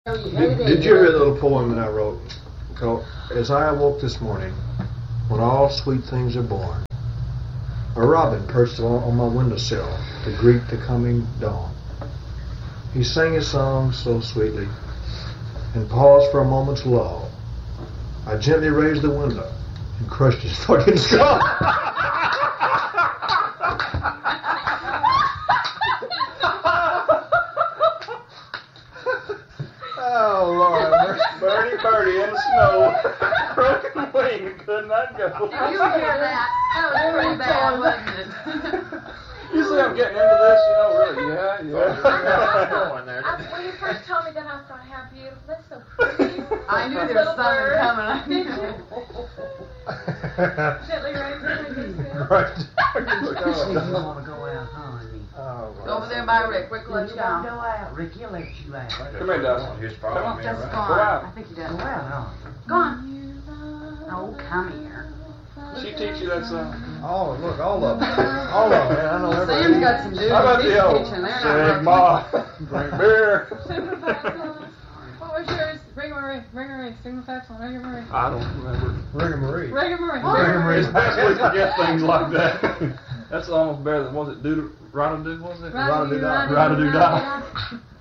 Did you hear the little poem that I wrote called "As I awoke this morning, when all sweet things are born, a robin perched on my windowsill to greet the coming dawn. He sang his song so sweetly and paused for a moment's lull. I gently raised the window and crushed his fucking skull." Oh, Lord. Birdie in the snow. Broken wing, could not go. Did you hear that? That was pretty bad, wasn't it? You see I'm getting into this, really. Yeah. When you first told me that, I thought, how beautiful. That's so pretty. I knew there was something coming. I knew. Gently raised the Right. You want to go out, honey? Go over there by Rick. Rick will let you You want to down. go out? Rick, he'll let you out. Come here, Dustin. He's Come on. following me Just around. go on. Go out. I think he Go does. out, honey. Go on. Oh, come here. She teach you that song? Oh, look, all of them. All of them, man. I know Sam's everything. got some dudes. How about He's the old teaching. They're Sigma? not Drink beer. What was yours? Ring-a-marie. Sigma-Fapson. Ring-a-marie. I don't remember. Ring-a-marie. Ring-a-marie. It's best we forget things like that. That's almost better than, was it Rada-doo, was it? Rada-doo-dah. Rada-doo-dah.